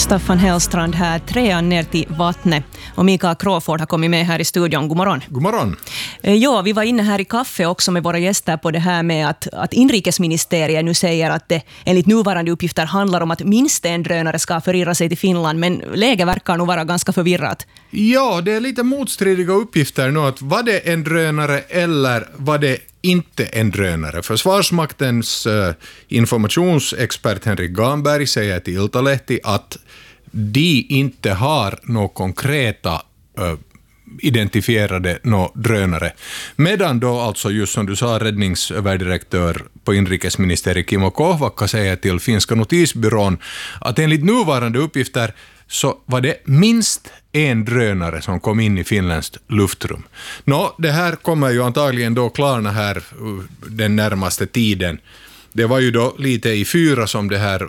Staffan Hellstrand här, 3:an ner till vattnet. Och Mikael Crawford har kommit med här i studion. God morgon. God morgon. Ja, vi var inne här i kaffe också med våra gäster på det här med att inrikesministeriet nu säger att det enligt nuvarande uppgifter handlar om att minst en drönare ska förirra sig till Finland, men läget verkar nog vara ganska förvirrat. Ja, det är lite motstridiga uppgifter nu. Att var det en drönare eller var det inte en drönare? Försvarsmaktens informationsexpert Henrik Gamberg säger till Iltalehti att de inte har några konkreta identifierade drönare. Medan då alltså, just som du sa, räddningsöverdirektör på inrikesministeriet Kimmo Kohvakka säger till Finska notisbyrån att enligt nuvarande uppgifter så var det minst en drönare som kom in i finländskt luftrum. Det här kommer ju antagligen då klarna här den närmaste tiden. Det var ju då lite i 4 som det här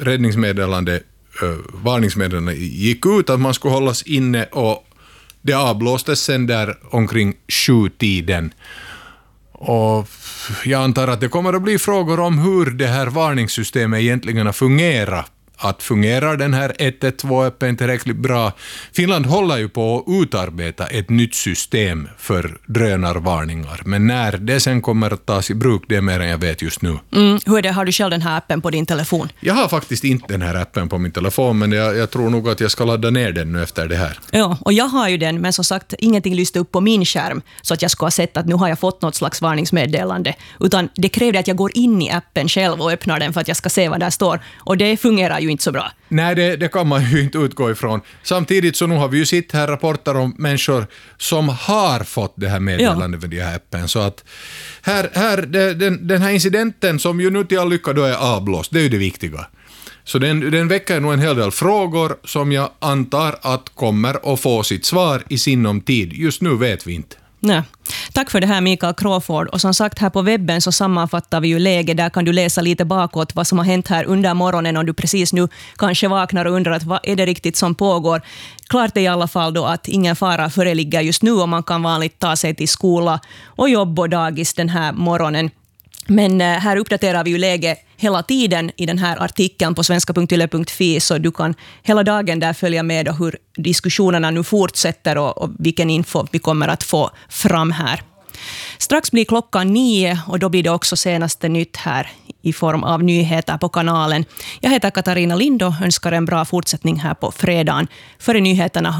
varningsmeddelandet gick ut att man skulle hållas inne, och det avblåstes sen där omkring 7-tiden. Och jag antar att det kommer att bli frågor om hur det här varningssystemet egentligen har fungerat. Att fungerar den här 112-appen tillräckligt bra? Finland håller ju på att utarbeta ett nytt system för drönarvarningar. Men när det sen kommer att tas i bruk, det är mer än jag vet just nu. Hur är det? Har du själv den här appen på din telefon? Jag har faktiskt inte den här appen på min telefon, men jag tror nog att jag ska ladda ner den nu efter det här. Ja, och jag har ju den, men som sagt, ingenting lyste upp på min skärm så att jag ska ha sett att nu har jag fått något slags varningsmeddelande. Utan det krävde att jag går in i appen själv och öppnar den för att jag ska se vad där står. Och det fungerar ju inte så bra. Nej, det kan man ju inte utgå ifrån. Samtidigt så nu har vi ju sett här rapporter om människor som har fått det här meddelandet med den här appen. Så att den här incidenten som ju nu till all lycka då är avblåst, det är ju det viktiga. Så den väcker nog en hel del frågor som jag antar att kommer att få sitt svar i sinom tid. Just nu vet vi inte. Nej. Tack för det här, Mikael Crawford. Och som sagt, här på webben så sammanfattar vi ju läget. Där kan du läsa lite bakåt vad som har hänt här under morgonen, om du precis nu kanske vaknar och undrar att vad är det riktigt som pågår. Klart är i alla fall då att ingen fara föreligger just nu och man kan vanligt ta sig till skola och jobb och dagis den här morgonen. Men här uppdaterar vi ju läget hela tiden i den här artikeln på svenska.yle.fi, så du kan hela dagen där följa med och hur diskussionerna nu fortsätter och vilken info vi kommer att få fram här. Strax blir klockan 9 och då blir det också senaste nytt här i form av nyheter på kanalen. Jag heter Katarina Lind och önskar en bra fortsättning här på fredagen. Före nyheterna